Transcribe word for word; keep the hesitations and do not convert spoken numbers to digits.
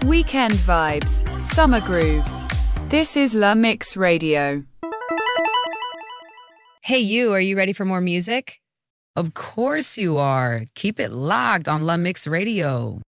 Weekend vibes, summer grooves. This is La Mix Radio. Hey you, are you ready for more music? Of course you are. Keep it locked on La Mix Radio.